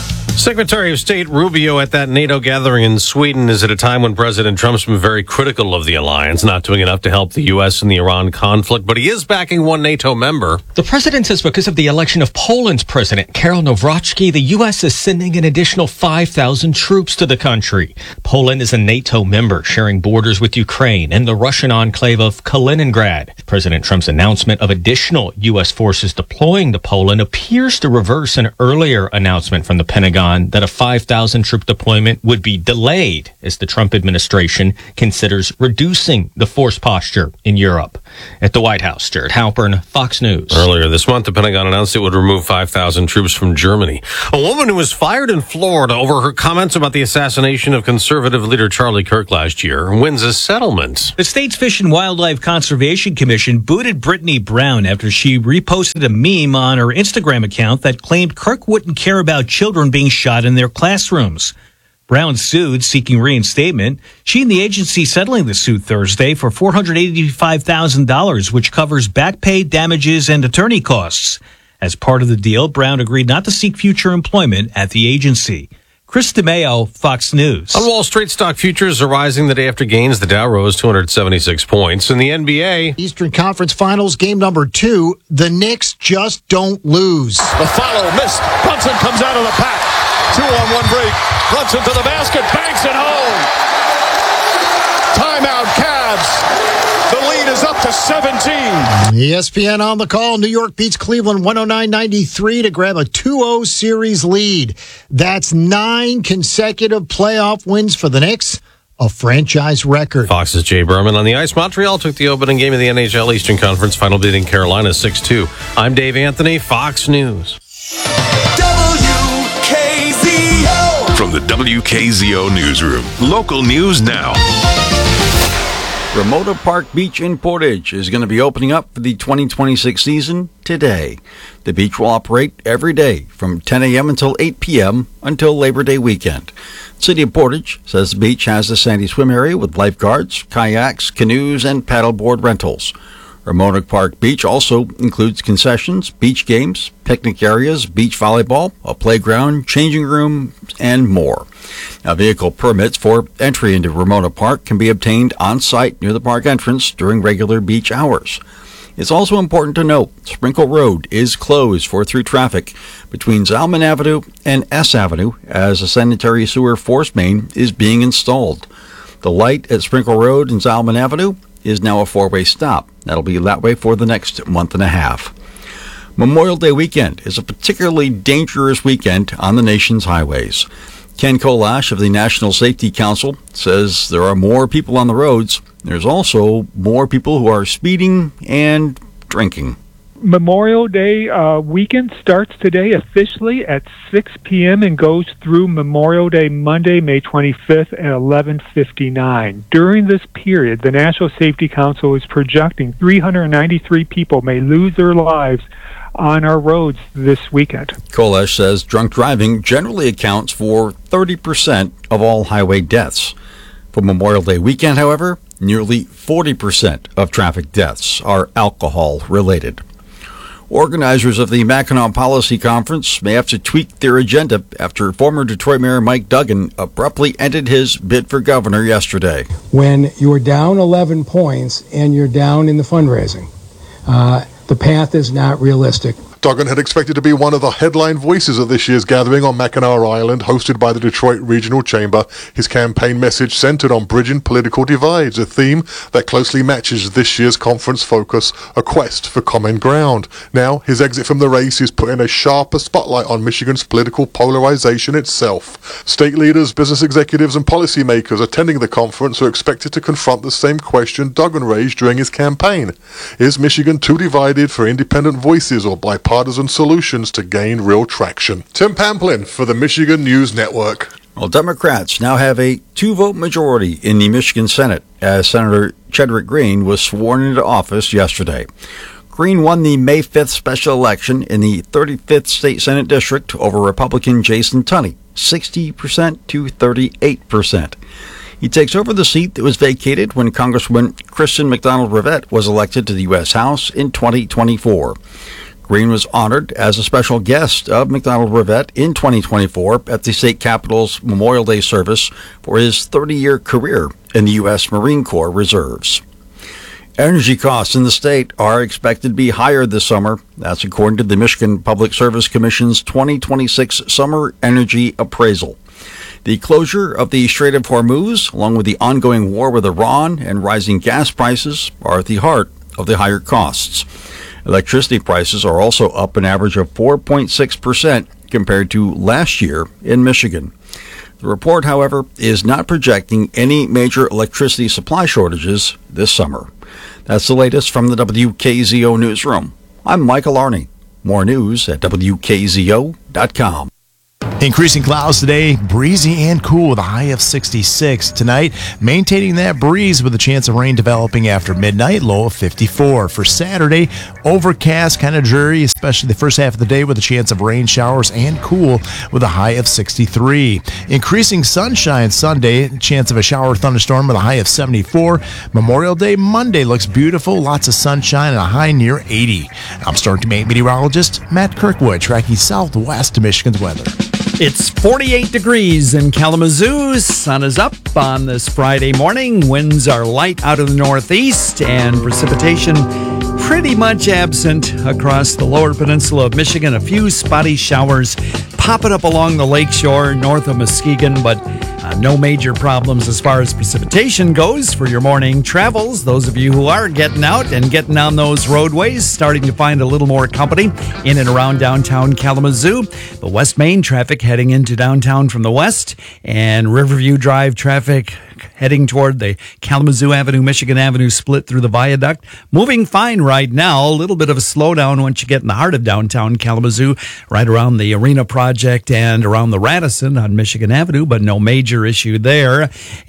Secretary of State Rubio at that NATO gathering in Sweden is at a time when President Trump's been very critical of the alliance, not doing enough to help the U S in the Iran conflict, but he is backing one NATO member. The president says because of the election of Poland's president, Karol Nawrocki, the U S is sending an additional five thousand troops to the country. Poland is a NATO member sharing borders with Ukraine and the Russian enclave of Kaliningrad. President Trump's announcement of additional U S forces deploying to Poland appears to reverse an earlier announcement from the Pentagon that a five thousand troop deployment would be delayed as the Trump administration considers reducing the force posture in Europe. At the White House, Jared Halpern, Fox News. Earlier this month, the Pentagon announced it would remove five thousand troops from Germany. A woman who was fired in Florida over her comments about the assassination of conservative leader Charlie Kirk last year wins a settlement. The state's Fish and Wildlife Conservation Commission booted Brittany Brown after she reposted a meme on her Instagram account that claimed Kirk wouldn't care about children being shot in their classrooms. Brown sued, seeking reinstatement. She and the agency settling the suit Thursday for four hundred eighty-five thousand dollars, which covers back pay, damages, and attorney costs. As part of the deal, Brown agreed not to seek future employment at the agency. Chris DeMeo, Fox News. On Wall Street, stock futures are rising the day after gains. The Dow rose two hundred seventy-six points. In the N B A, Eastern Conference Finals, game number two. The Knicks just don't lose. The follow, missed. Brunson comes out of the pack. Two on one break. Brunson to the basket. Banks it home. Timeout, Cavs. The lead is up to seventeen. E S P N on the call. New York beats Cleveland one oh nine ninety-three to grab a two oh series lead. That's nine consecutive playoff wins for the Knicks, a franchise record. Fox's Jay Berman on the ice. Montreal took the opening game of the N H L Eastern Conference Final, beating Carolina six two. I'm Dave Anthony, Fox News. W K Z O. From the W K Z O newsroom, local news now. Ramona Park Beach in Portage is going to be opening up for the twenty twenty-six season today. The beach will operate every day from ten a.m. until eight p.m. until Labor Day weekend. City of Portage says the beach has a sandy swim area with lifeguards, kayaks, canoes, and paddleboard rentals. Ramona Park Beach also includes concessions, beach games, picnic areas, beach volleyball, a playground, changing room, and more. Now, vehicle permits for entry into Ramona Park can be obtained on site near the park entrance during regular beach hours. It's also important to note Sprinkle Road is closed for through traffic between Zalman Avenue and S Avenue as a sanitary sewer force main is being installed. The light at Sprinkle Road and Zalman Avenue is now a four-way stop. That'll be that way for the next month and a half. Memorial Day weekend is a particularly dangerous weekend on the nation's highways. Ken Kolash of the National Safety Council says there are more people on the roads. There's also more people who are speeding and drinking. Memorial Day uh, weekend starts today officially at six p.m. and goes through Memorial Day Monday, May twenty-fifth at eleven fifty-nine. During this period, the National Safety Council is projecting three hundred ninety-three people may lose their lives on our roads this weekend. Kolash says drunk driving generally accounts for thirty percent of all highway deaths. For Memorial Day weekend, however, nearly forty percent of traffic deaths are alcohol-related. Organizers of the Mackinac Policy Conference may have to tweak their agenda after former Detroit Mayor Mike Duggan abruptly ended his bid for governor yesterday. When you're down eleven points and you're down in the fundraising, uh, the path is not realistic. Duggan had expected to be one of the headline voices at this year's gathering on Mackinac Island, hosted by the Detroit Regional Chamber. His campaign message centered on bridging political divides, a theme that closely matches this year's conference focus, a quest for common ground. Now, his exit from the race is putting a sharper spotlight on Michigan's political polarization itself. State leaders, business executives, and policymakers attending the conference are expected to confront the same question Duggan raised during his campaign. Is Michigan too divided for independent voices or bipartisan partisan solutions to gain real traction? Tim Pamplin for the Michigan News Network. Well, Democrats now have a two-vote majority in the Michigan Senate as Senator Chedrick Green was sworn into office yesterday. Green won the May fifth special election in the thirty-fifth State Senate District over Republican Jason Tunney, sixty percent to thirty-eight percent. He takes over the seat that was vacated when Congresswoman Kristen McDonald-Rivette was elected to the U S House in twenty twenty-four. Green was honored as a special guest of McDonnell Brevet in twenty twenty-four at the state capitol's Memorial Day service for his thirty-year career in the U S Marine Corps Reserves. Energy costs in the state are expected to be higher this summer. That's according to the Michigan Public Service Commission's twenty twenty-six Summer Energy Appraisal. The closure of the Strait of Hormuz, along with the ongoing war with Iran and rising gas prices, are at the heart of the higher costs. Electricity prices are also up an average of four point six percent compared to last year in Michigan. The report, however, is not projecting any major electricity supply shortages this summer. That's the latest from the W K Z O newsroom. I'm Michael Arney. More news at W K Z O dot com. Increasing clouds today, breezy and cool with a high of sixty-six. Tonight, maintaining that breeze with a chance of rain developing after midnight, low of fifty-four. For Saturday, overcast, kind of dreary, especially the first half of the day with a chance of rain showers and cool with a high of sixty-three. Increasing sunshine Sunday, chance of a shower or thunderstorm with a high of seventy-four. Memorial Day Monday looks beautiful, lots of sunshine and a high near eighty. I'm Storm Team eight meteorologist Matt Kirkwood tracking southwest of Michigan's weather. It's forty-eight degrees in Kalamazoo. Sun is up on this Friday morning. Winds are light out of the northeast and precipitation pretty much absent across the lower peninsula of Michigan. A few spotty showers popping up along the lakeshore north of Muskegon, but uh, no major problems as far as precipitation goes for your morning travels. Those of you who are getting out and getting on those roadways, starting to find a little more company in and around downtown Kalamazoo. But West Main traffic heading into downtown from the west, and Riverview Drive traffic heading toward the Kalamazoo Avenue, Michigan Avenue split through the viaduct. Moving fine right now. A little bit of a slowdown once you get in the heart of downtown Kalamazoo, right around the Arena Project and around the Radisson on Michigan Avenue, but no major issue there.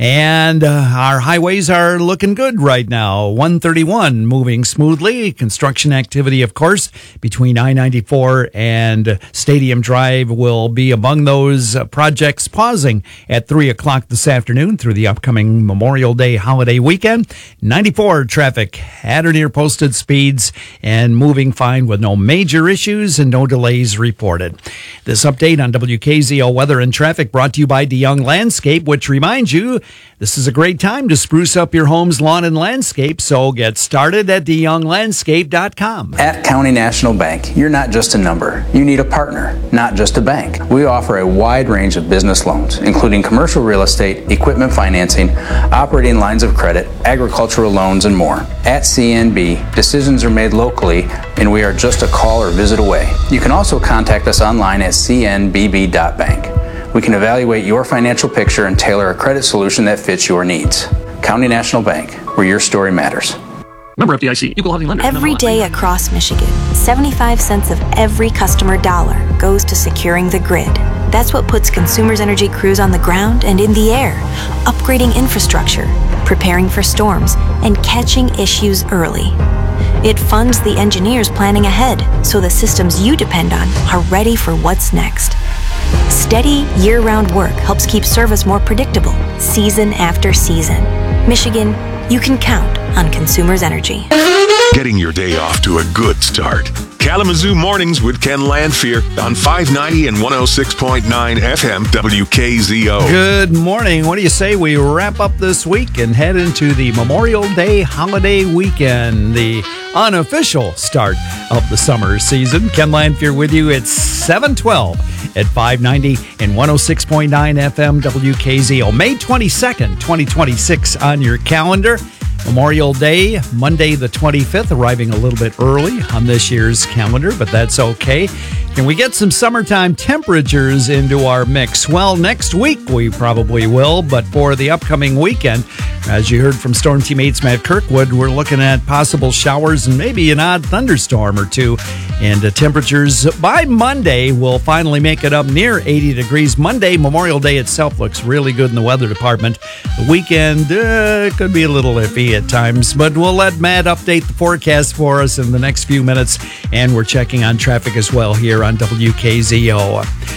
And uh, our highways are looking good right now. one thirty-one moving smoothly. Construction activity, of course, between I ninety-four and Stadium Drive will be among those uh, projects pausing at three o'clock this afternoon through the upcoming Memorial Day holiday weekend. ninety-four traffic at or near posted speeds and moving fine with no major issues and no delays reported. This update on W K Z O weather and traffic brought to you by DeYoung Landscape, which reminds you this is a great time to spruce up your home's lawn and landscape, so get started at D Young Landscape dot com. At County National Bank, you're not just a number. You need a partner, not just a bank. We offer a wide range of business loans, including commercial real estate, equipment financing, operating lines of credit, agricultural loans, and more. At C N B, decisions are made locally, and we are just a call or visit away. You can also contact us online at C N B B dot bank. We can evaluate your financial picture and tailor a credit solution that fits your needs. County National Bank, where your story matters. Member F D I C, equal housing lender. Every day across Michigan, seventy-five cents of every customer dollar goes to securing the grid. That's what puts Consumers Energy crews on the ground and in the air, upgrading infrastructure, preparing for storms, and catching issues early. It funds the engineers planning ahead, so the systems you depend on are ready for what's next. Steady, year-round work helps keep service more predictable, season after season. Michigan, you can count on Consumers Energy. Getting your day off to a good start. Kalamazoo Mornings with Ken Landfear on five ninety and one oh six point nine F M W K Z O. Good morning. What do you say we wrap up this week and head into the Memorial Day holiday weekend, the unofficial start of the summer season? Ken Landfear with you. It's seven twelve at five ninety and one oh six point nine F M W K Z O. May twenty-second, twenty twenty-six on your calendar. Memorial Day, Monday the twenty-fifth, arriving a little bit early on this year's calendar, but that's okay. Can we get some summertime temperatures into our mix? Well, next week we probably will, but for the upcoming weekend, as you heard from Storm Team eight's Matt Kirkwood, we're looking at possible showers and maybe an odd thunderstorm or two. And the temperatures by Monday will finally make it up near eighty degrees. Monday, Memorial Day itself looks really good in the weather department. The weekend uh, could be a little iffy at times, but we'll let Matt update the forecast for us in the next few minutes. And we're checking on traffic as well here on W K Z O.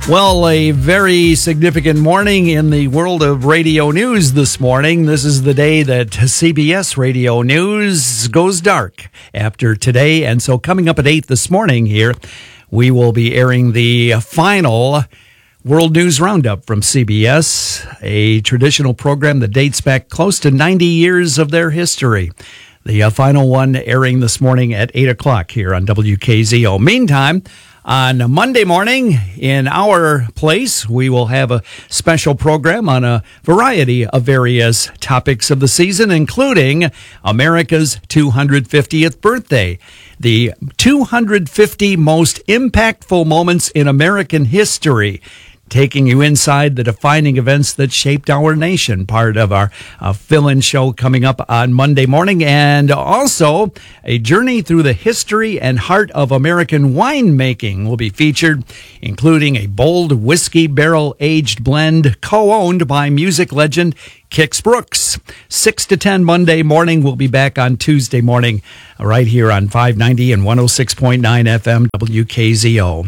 Well, a very significant morning in the world of radio news this morning. This is the day that C B S Radio News goes dark after today. And so coming up at eight this morning here, we will be airing the final World News Roundup from C B S, a traditional program that dates back close to ninety years of their history. The uh, final one airing this morning at eight o'clock here on W K Z O. Meantime, on Monday morning, in our place, we will have a special program on a variety of various topics of the season, including America's two hundred fiftieth birthday. The two hundred fifty most impactful moments in American history, taking you inside the defining events that shaped our nation, part of our uh, fill-in show coming up on Monday morning, and also a journey through the history and heart of American winemaking will be featured, including a bold whiskey barrel-aged blend co-owned by music legend Kix Brooks. six to ten Monday morning. We'll be back on Tuesday morning right here on five ninety and one oh six point nine F M W K Z O.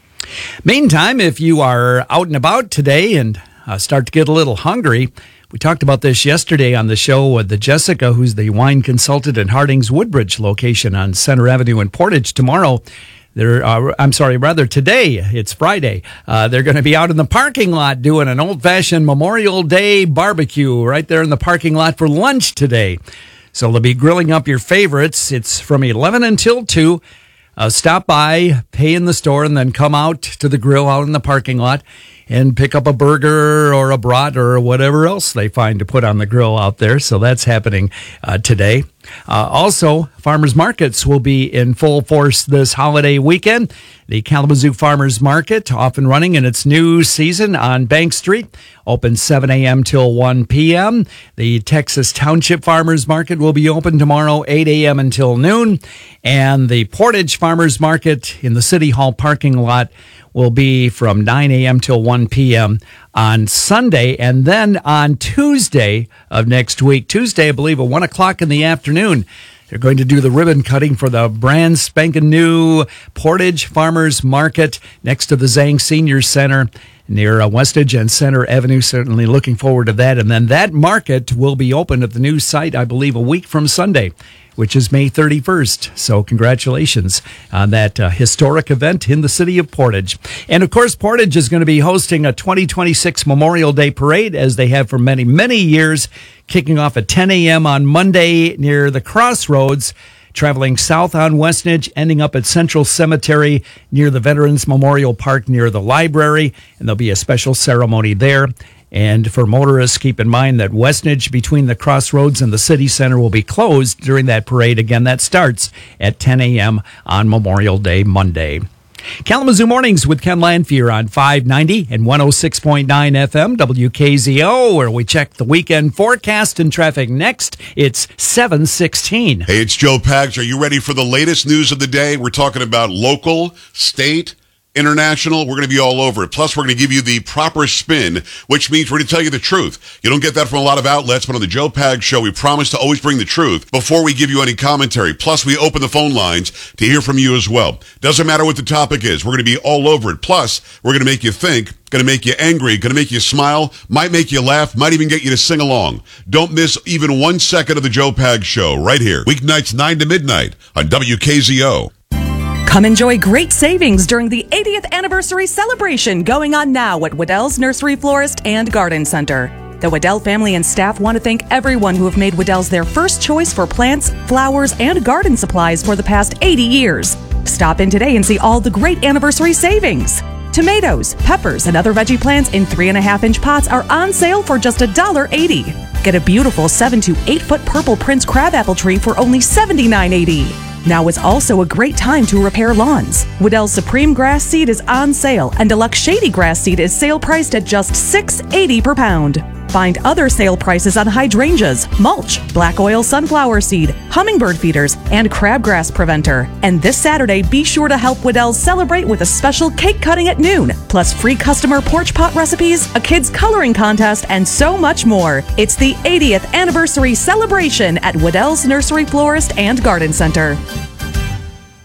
Meantime, if you are out and about today and uh, start to get a little hungry, we talked about this yesterday on the show with the Jessica, who's the wine consultant at Harding's Woodbridge location on Center Avenue in Portage. Tomorrow, they're, uh, I'm sorry, rather today, it's Friday, uh, they're going to be out in the parking lot doing an old-fashioned Memorial Day barbecue right there in the parking lot for lunch today. So they'll be grilling up your favorites. It's from eleven until two. Uh, stop by, pay in the store, and then come out to the grill out in the parking lot and pick up a burger or a brat or whatever else they find to put on the grill out there. So that's happening uh, today. Uh, also, farmers markets will be in full force this holiday weekend. The Kalamazoo Farmers Market, off and running in its new season on Bank Street, open seven a.m. till one p.m. The Texas Township Farmers Market will be open tomorrow, eight a.m. until noon. And the Portage Farmers Market in the City Hall parking lot will be from nine a.m. till one p.m. on Sunday. And then on Tuesday of next week, Tuesday, I believe, at one o'clock in the afternoon, they're going to do the ribbon cutting for the brand spanking new Portage Farmers Market next to the Zhang Senior Center near uh, Westage and Center Avenue. Certainly looking forward to that. And then that market will be open at the new site, I believe, a week from Sunday, which is May thirty-first. So congratulations on that uh, historic event in the city of Portage. And of course, Portage is going to be hosting a twenty twenty-six Memorial Day Parade, as they have for many, many years, kicking off at ten a.m. on Monday near the Crossroads, traveling south on Westnedge, ending up at Central Cemetery near the Veterans Memorial Park near the library. And there'll be a special ceremony there. And for motorists, keep in mind that Westnedge between the Crossroads and the city center will be closed during that parade. Again, that starts at ten a.m. on Memorial Day, Monday. Kalamazoo Mornings with Ken Lanfear on five ninety and one oh six point nine F M W K Z O, where we check the weekend forecast and traffic next. It's seven sixteen. Hey, it's Joe Pags. Are you ready for the latest news of the day? We're talking about local, state, international. We're going to be all over it. Plus, we're going to give you the proper spin, which means we're going to tell you the truth. You don't get that from a lot of outlets, but on the Joe Pags Show, we promise to always bring the truth before we give you any commentary. Plus, we open the phone lines to hear from you as well. Doesn't matter what the topic is. We're going to be all over it. Plus, we're going to make you think, going to make you angry, going to make you smile, might make you laugh, might even get you to sing along. Don't miss even one second of the Joe Pags Show right here. Weeknights nine to midnight on W K Z O. Come enjoy great savings during the eightieth anniversary celebration going on now at Waddell's Nursery Florist and Garden Center. The Waddell family and staff want to thank everyone who have made Waddell's their first choice for plants, flowers, and garden supplies for the past eighty years. Stop in today and see all the great anniversary savings. Tomatoes, peppers, and other veggie plants in three and a half inch pots are on sale for just one dollar eighty. Get a beautiful seven to eight foot purple Prince crabapple tree for only seventy-nine eighty. Now is also a great time to repair lawns. Waddell's Supreme Grass Seed is on sale, and Deluxe Shady Grass Seed is sale priced at just six eighty per pound. Find other sale prices on hydrangeas, mulch, black oil sunflower seed, hummingbird feeders, and crabgrass preventer. And this Saturday, be sure to help Waddell's celebrate with a special cake cutting at noon, plus free customer porch pot recipes, a kids coloring contest, and so much more. It's the eightieth anniversary celebration at Waddell's Nursery Florist and Garden Center.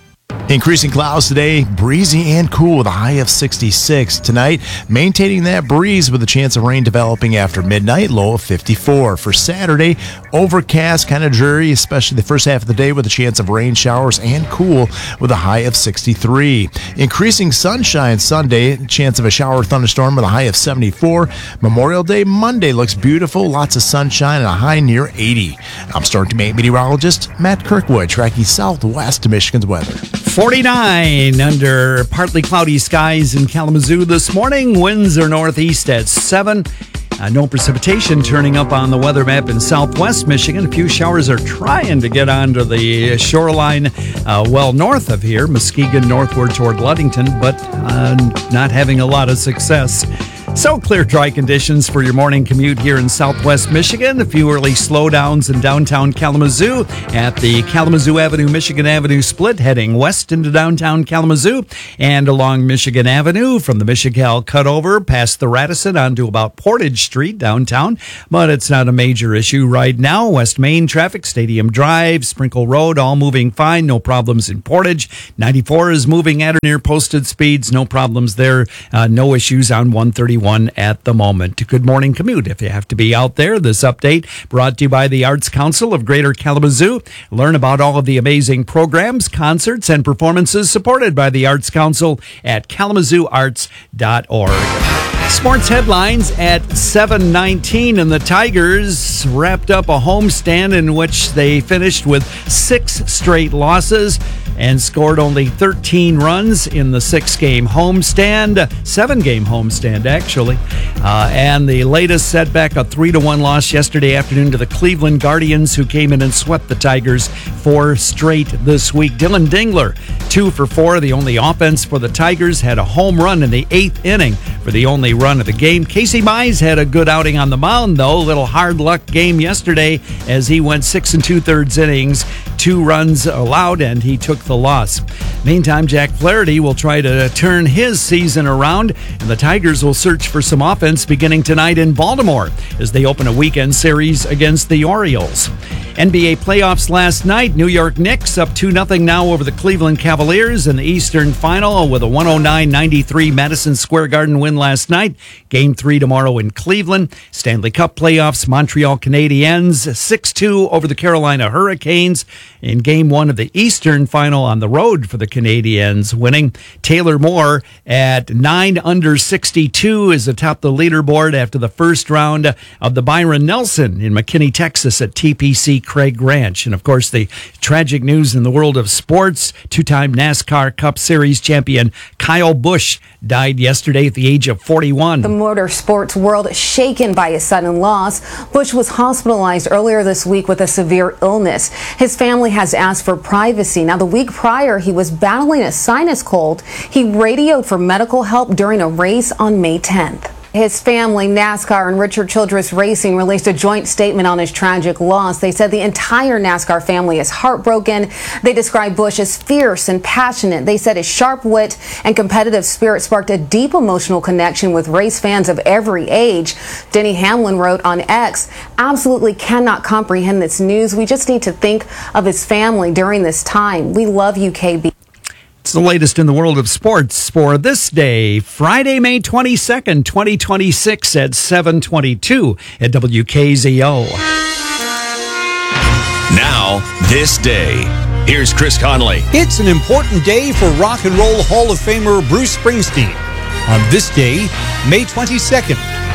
Increasing clouds today, breezy and cool with a high of sixty-six. Tonight, maintaining that breeze with a chance of rain developing after midnight, low of fifty-four. For Saturday, overcast, kind of dreary, especially the first half of the day with a chance of rain showers and cool with a high of sixty-three. Increasing sunshine Sunday, chance of a shower or thunderstorm with a high of seventy-four. Memorial Day Monday looks beautiful, lots of sunshine and a high near eighty. I'm Storm Team eight meteorologist Matt Kirkwood tracking southwest to Michigan's weather. forty-nine under partly cloudy skies in Kalamazoo this morning. Winds are northeast at seven. Uh, no precipitation turning up on the weather map in southwest Michigan. A few showers are trying to get onto the shoreline uh, well north of here, Muskegon northward toward Ludington, but uh, not having a lot of success. So clear, dry conditions for your morning commute here in southwest Michigan. A few early slowdowns in downtown Kalamazoo at the Kalamazoo Avenue-Michigan Avenue split heading west into downtown Kalamazoo and along Michigan Avenue from the Michigan cutover past the Radisson onto about Portage Street downtown. But it's not a major issue right now. West Main traffic, Stadium Drive, Sprinkle Road, all moving fine. No problems in Portage. ninety-four is moving at or near posted speeds. No problems there. Uh, no issues on one thirty-one. At the moment. Good morning commute if you have to be out there. This update brought to you by the Arts Council of Greater Kalamazoo. Learn about all of the amazing programs, concerts, and performances supported by the Arts Council at kalamazoo arts dot org. Sports headlines at seven nineteen, and the Tigers wrapped up a homestand in which they finished with six straight losses and scored only thirteen runs in the six-game homestand, seven-game homestand, actually. Uh, and the latest setback, a three to one loss yesterday afternoon to the Cleveland Guardians, who came in and swept the Tigers four straight this week. Dylan Dingler, two for four, the only offense for the Tigers, had a home run in the eighth inning for the only run of the game. Casey Mize had a good outing on the mound, though. A little hard luck game yesterday as he went six and two-thirds innings, two runs allowed, and he took the loss. Meantime, Jack Flaherty will try to turn his season around, and the Tigers will search for some offense beginning tonight in Baltimore as they open a weekend series against the Orioles. N B A playoffs last night. New York Knicks up two nothing now over the Cleveland Cavaliers in the Eastern Final with a one oh nine ninety-three Madison Square Garden win last night. Game three tomorrow in Cleveland. Stanley Cup playoffs, Montreal Canadiens six two over the Carolina Hurricanes in Game one of the Eastern Final on the road for the Canadiens, winning. Taylor Moore at nine under sixty-two is atop the leaderboard after the first round of the Byron Nelson in McKinney, Texas at T P C Craig Ranch. And of course, the tragic news in the world of sports, two-time NASCAR Cup Series champion Kyle Busch died yesterday at the age of forty-one. The motorsports world shaken by his sudden loss. Busch was hospitalized earlier this week with a severe illness. His family has asked for privacy. Now, the week prior, he was battling a sinus cold. He radioed for medical help during a race on May tenth. His family, NASCAR, and Richard Childress Racing released a joint statement on his tragic loss. They said the entire NASCAR family is heartbroken. They described Busch as fierce and passionate. They said his sharp wit and competitive spirit sparked a deep emotional connection with race fans of every age. Denny Hamlin wrote on X, "Absolutely cannot comprehend this news. We just need to think of his family during this time. We love you, K B." It's the latest in the world of sports for this day, Friday, May twenty-second, twenty twenty-six at seven twenty-two at W K Z O. Now, this day. Here's Chris Conley. It's an important day for Rock and Roll Hall of Famer Bruce Springsteen. On this day, May twenty-second.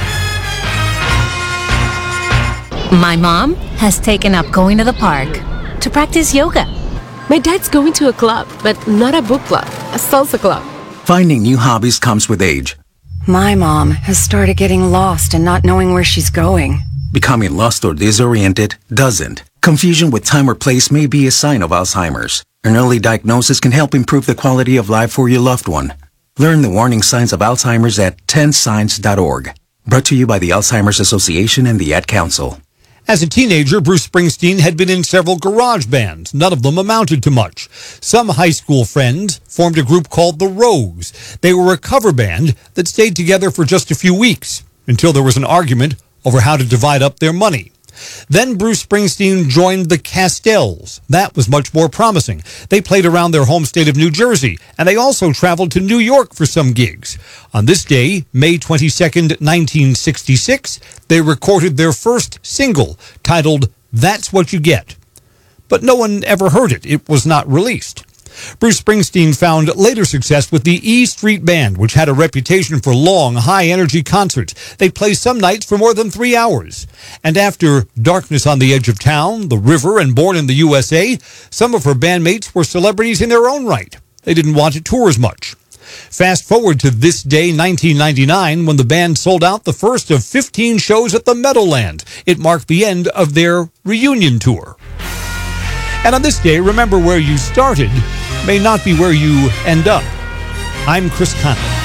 My mom has taken up going to the park to practice yoga. My dad's going to a club, but not a book club, a salsa club. Finding new hobbies comes with age. My mom has started getting lost and not knowing where she's going. Becoming lost or disoriented doesn't. Confusion with time or place may be a sign of Alzheimer's. An early diagnosis can help improve the quality of life for your loved one. Learn the warning signs of Alzheimer's at ten signs dot org. Brought to you by the Alzheimer's Association and the Ad Council. As a teenager, Bruce Springsteen had been in several garage bands. None of them amounted to much. Some high school friends formed a group called the Rogues. They were a cover band that stayed together for just a few weeks until there was an argument over how to divide up their money. Then Bruce Springsteen joined the Castells. That was much more promising. They played around their home state of New Jersey, and they also traveled to New York for some gigs. On this day, May twenty-second, nineteen sixty-six, they recorded their first single, titled That's What You Get. But no one ever heard it. It was not released. Bruce Springsteen found later success with the E Street Band, which had a reputation for long, high-energy concerts. They'd play some nights for more than three hours. And after Darkness on the Edge of Town, The River, and Born in the U S A, some of her bandmates were celebrities in their own right. They didn't want to tour as much. Fast forward to this day, nineteen ninety-nine, when the band sold out the first of fifteen shows at the Meadowland. It marked the end of their reunion tour. And on this day, remember where you started may not be where you end up. I'm Chris Conlon.